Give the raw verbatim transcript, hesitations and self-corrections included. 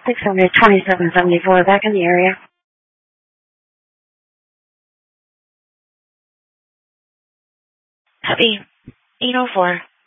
six hundred twenty-seven seventy-four, back in the area. Copy. eight oh four.